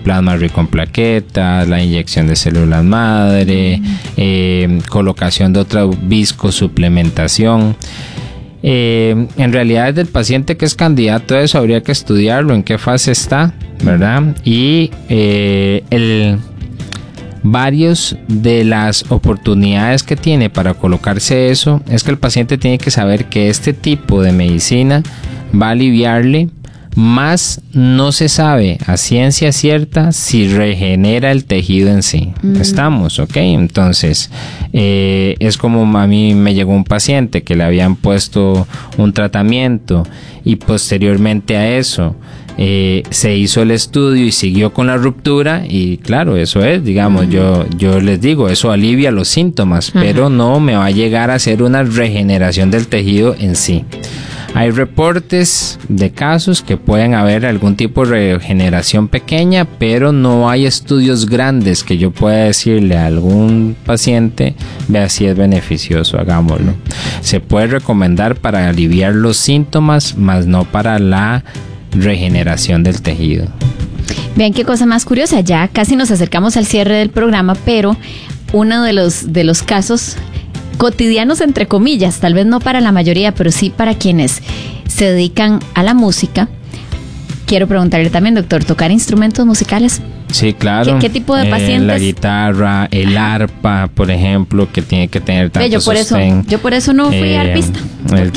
plasma rico en plaquetas, la inyección de células madre, colocación de otra viscosuplementación. En realidad del paciente que es candidato a eso habría que estudiarlo, en qué fase está, ¿verdad? Y varios de las oportunidades que tiene para colocarse eso es que el paciente tiene que saber que este tipo de medicina va a aliviarle, más no se sabe a ciencia cierta si regenera el tejido en sí. Estamos, ¿ok? Entonces, es como a mí me llegó un paciente que le habían puesto un tratamiento y posteriormente a eso se hizo el estudio y siguió con la ruptura, y claro, eso es, digamos, yo les digo, eso alivia los síntomas, pero no me va a llegar a hacer una regeneración del tejido en sí. Hay reportes de casos que pueden haber algún tipo de regeneración pequeña, pero no hay estudios grandes que yo pueda decirle a algún paciente, vea si es beneficioso, hagámoslo. Se puede recomendar para aliviar los síntomas, más no para la regeneración del tejido. Vean qué cosa más curiosa, ya casi nos acercamos al cierre del programa, pero uno de los casos cotidianos, entre comillas, tal vez no para la mayoría, pero sí para quienes se dedican a la música. Quiero preguntarle también, doctor, ¿tocar instrumentos musicales? Sí, claro. ¿Qué tipo de pacientes? La guitarra, el arpa, por ejemplo, que tiene que tener tanto sostén. Yo por eso no fui arpista. El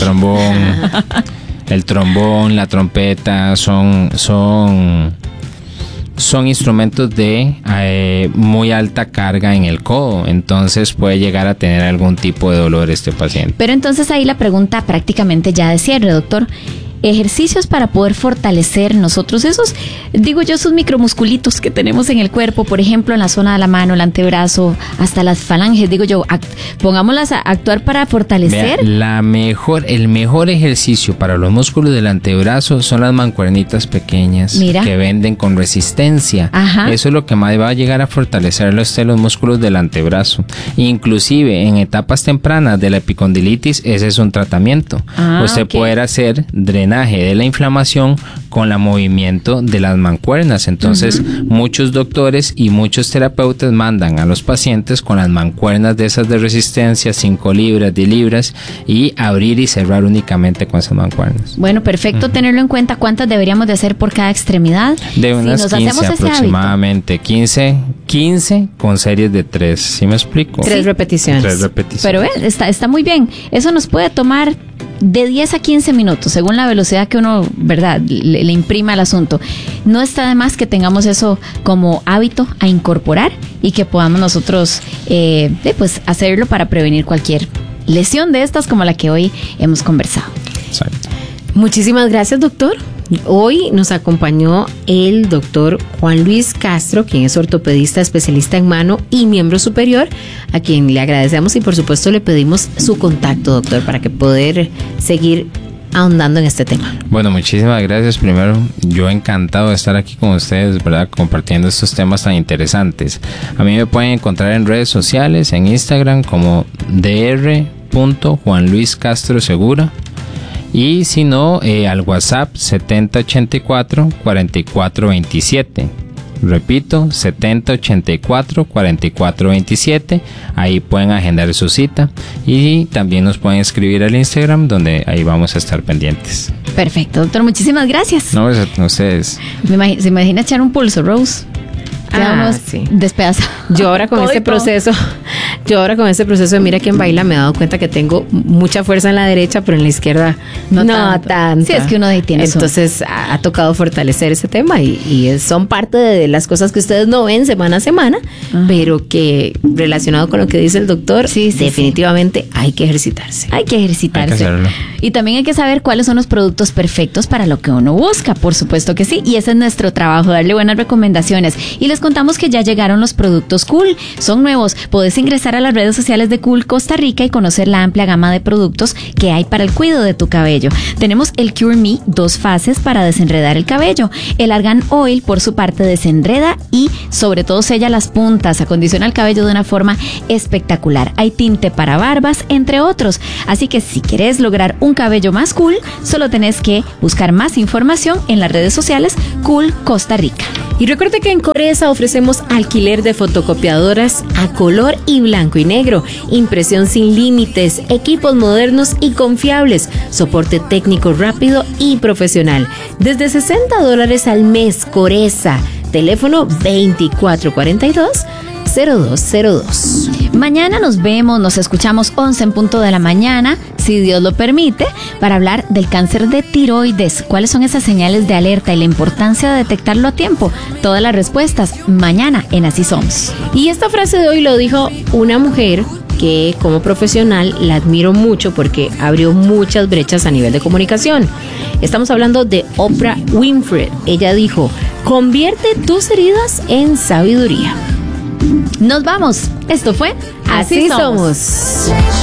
trombón, la trompeta, son instrumentos de muy alta carga en el codo, entonces puede llegar a tener algún tipo de dolor este paciente. Pero entonces ahí la pregunta prácticamente ya de cierre, doctor. Ejercicios para poder fortalecer nosotros esos micromusculitos que tenemos en el cuerpo, por ejemplo, en la zona de la mano, el antebrazo, hasta las falanges, pongámoslas a actuar para fortalecer. Vea, el mejor ejercicio para los músculos del antebrazo son las mancuernitas pequeñas. Mira, que venden con resistencia. Ajá. Eso es lo que más va a llegar a fortalecer los músculos del antebrazo. Inclusive en etapas tempranas de la epicondilitis, ese es un tratamiento. Usted puede hacer drenaje de la inflamación con el movimiento de las mancuernas. Entonces, muchos doctores y muchos terapeutas mandan a los pacientes con las mancuernas de esas de resistencia, 5 libras, 10 libras, y abrir y cerrar únicamente con esas mancuernas. Bueno, perfecto tenerlo en cuenta. ¿Cuántas deberíamos de hacer por cada extremidad? De unas 15 aproximadamente. 15 con series de 3. ¿Sí me explico? 3 repeticiones. 3 repeticiones. Pero está muy bien. Eso nos puede tomar de 10 a 15 minutos, según la velocidad que uno, ¿verdad?, le imprima al asunto. No está de más que tengamos eso como hábito a incorporar y que podamos nosotros hacerlo para prevenir cualquier lesión de estas como la que hoy hemos conversado. Exacto. Muchísimas gracias, doctor. Hoy nos acompañó el doctor Juan Luis Castro, quien es ortopedista especialista en mano y miembro superior, a quien le agradecemos y por supuesto le pedimos su contacto, doctor, para que poder seguir ahondando en este tema. Bueno, muchísimas gracias. Primero, yo encantado de estar aquí con ustedes, ¿verdad?, compartiendo estos temas tan interesantes. A mí me pueden encontrar en redes sociales, en Instagram como dr.juanluiscastrosegura. Y si no, al WhatsApp 7084-4427. Repito, 7084-4427. Ahí pueden agendar su cita. Y también nos pueden escribir al Instagram, donde ahí vamos a estar pendientes. Perfecto, doctor. Muchísimas gracias. No, a ustedes. ¿Se imagina echar un pulso, Rose? Sí. Despedazados. Yo ahora con este proceso, de Mira Quién Baila, me he dado cuenta que tengo mucha fuerza en la derecha, pero en la izquierda no tanto. Sí, es que uno de ahí tiene eso. Entonces ha tocado fortalecer ese tema y son parte de las cosas que ustedes no ven semana a semana, pero que relacionado con lo que dice el doctor, definitivamente hay que ejercitarse. Hay que ejercitarse. Hay que hacerlo. Y también hay que saber cuáles son los productos perfectos para lo que uno busca, por supuesto que sí. Y ese es nuestro trabajo, darle buenas recomendaciones. Y les contamos que ya llegaron los productos Cool. Son nuevos. Podés ingresar a a las redes sociales de Cool Costa Rica y conocer la amplia gama de productos que hay para el cuidado de tu cabello. Tenemos el Cure Me 2 fases para desenredar el cabello. El Argan Oil, por su parte, desenreda y sobre todo sella las puntas, acondiciona el cabello de una forma espectacular. Hay tinte para barbas, entre otros. Así que si quieres lograr un cabello más cool, solo tenés que buscar más información en las redes sociales Cool Costa Rica. Y recuerde que en Coresa ofrecemos alquiler de fotocopiadoras a color y blanco y negro, impresión sin límites, equipos modernos y confiables, soporte técnico rápido y profesional. Desde $60 al mes, Coresa. Teléfono 2442-0202. Mañana nos vemos, nos escuchamos 11 en punto de la mañana, si Dios lo permite, para hablar del cáncer de tiroides. ¿Cuáles son esas señales de alerta y la importancia de detectarlo a tiempo? Todas las respuestas mañana en Así Somos. Y esta frase de hoy lo dijo una mujer que como profesional la admiro mucho porque abrió muchas brechas a nivel de comunicación. Estamos hablando de Oprah Winfrey. Ella dijo: convierte tus heridas en sabiduría. Nos vamos. Esto fue Así somos.